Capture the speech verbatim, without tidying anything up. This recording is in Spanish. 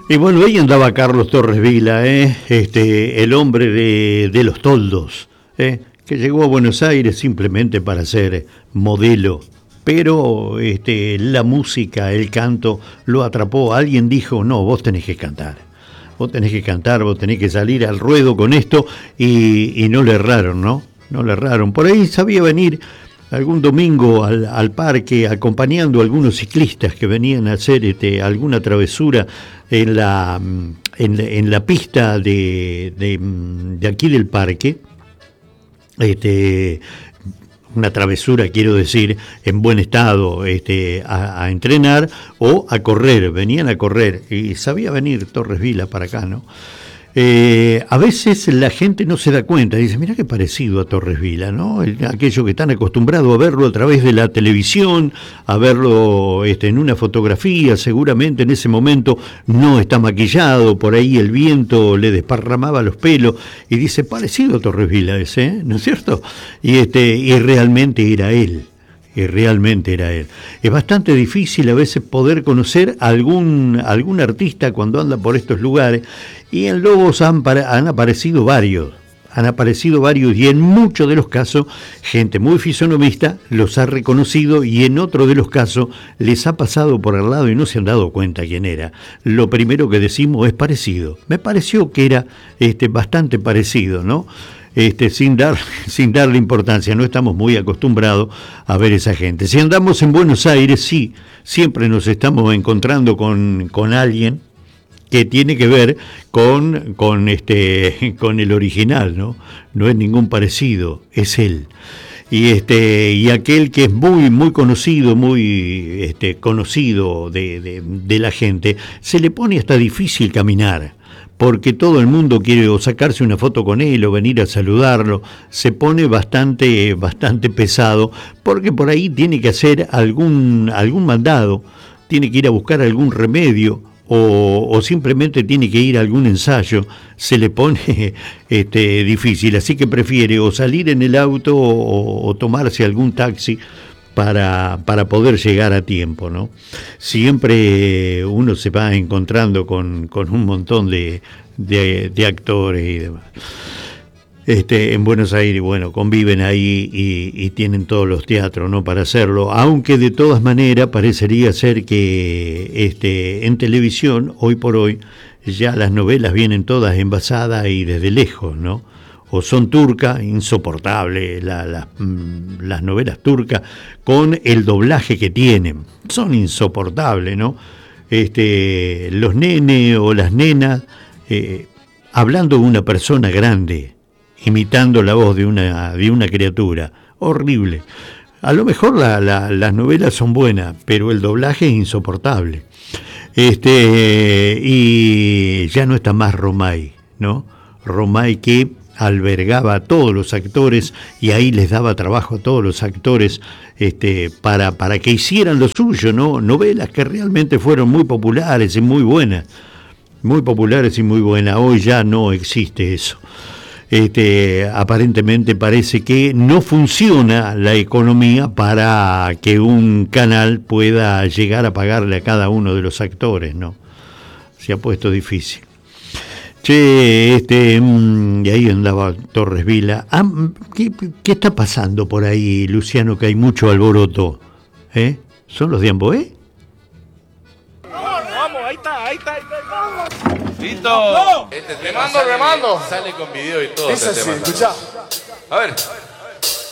Y bueno, ahí andaba Carlos Torres Vila, ¿eh? este, el hombre de, de los toldos, ¿eh? que llegó a Buenos Aires simplemente para ser modelo. Pero este, la música, el canto, lo atrapó. Alguien dijo, no, vos tenés que cantar. Vos tenés que cantar, vos tenés que salir al ruedo con esto. Y, y no le erraron, ¿no? No le erraron. Por ahí sabía venir algún domingo al, al parque acompañando a algunos ciclistas que venían a hacer este, alguna travesura en la, en, en la pista de, de, de aquí del parque. Este, una travesura, quiero decir, en buen estado, este, a, a entrenar o a correr, venían a correr, y sabía venir Torres Vila para acá, ¿no? Eh, a veces la gente no se da cuenta, dice, mira qué parecido a Torres Vila, ¿no? El, aquello que están acostumbrados a verlo a través de la televisión, a verlo este, en una fotografía, seguramente en ese momento no está maquillado, por ahí el viento le desparramaba los pelos, y dice, parecido a Torres Vila ese, ¿eh? ¿No es cierto? Y, este, y realmente era él. Y realmente era él. Es bastante difícil a veces poder conocer a algún, algún artista cuando anda por estos lugares, y en Lobos han, han aparecido varios, han aparecido varios, y en muchos de los casos gente muy fisonomista los ha reconocido, y en otros de los casos les ha pasado por al lado y no se han dado cuenta quién era. Lo primero que decimos es parecido. Me pareció que era este, bastante parecido, ¿no? Este, sin, dar, sin darle importancia, no estamos muy acostumbrados a ver esa gente. Si andamos en Buenos Aires, sí, siempre nos estamos encontrando con, con alguien que tiene que ver con, con, este, con el original, ¿no? No es ningún parecido, es él. Y, este, y aquel que es muy, muy conocido, muy este, conocido de, de, de la gente, se le pone hasta difícil caminar, porque todo el mundo quiere o sacarse una foto con él o venir a saludarlo. Se pone bastante, bastante pesado, porque por ahí tiene que hacer algún, algún mandado, tiene que ir a buscar algún remedio, o, o simplemente tiene que ir a algún ensayo. Se le pone este, difícil, así que prefiere o salir en el auto o, o tomarse algún taxi para, para poder llegar a tiempo, ¿no? Siempre uno se va encontrando con, con un montón de, de, de actores y demás. Este, en Buenos Aires, bueno, conviven ahí y, y tienen todos los teatros, ¿no?, para hacerlo, aunque de todas maneras parecería ser que este, en televisión, hoy por hoy, ya las novelas vienen todas envasadas y desde lejos, ¿no? O son turcas, insoportable la, la, las novelas turcas, con el doblaje que tienen, son insoportables, ¿no? Este, los nenes o las nenas, eh, hablando de una persona grande, imitando la voz de una, de una criatura, horrible. A lo mejor la, la, las novelas son buenas, pero el doblaje es insoportable. Este, y ya no está más Romay, ¿no? Romay que albergaba a todos los actores y ahí les daba trabajo a todos los actores este, para, para que hicieran lo suyo, ¿no? Novelas que realmente fueron muy populares y muy buenas, muy populares y muy buenas. Hoy ya no existe eso. Este, aparentemente parece que no funciona la economía para que un canal pueda llegar a pagarle a cada uno de los actores, ¿no? Se ha puesto difícil. Che, este, y ahí andaba Torres Vila. Ah, ¿qué, ¿Qué está pasando por ahí, Luciano, que hay mucho alboroto? ¿Eh? ¿Son los de Amboé? Vamos, vamos, ahí está, ahí está, ahí está. ¡Listo! Este remando, remando. Sale con video y todo. Es así, escuchá. A ver.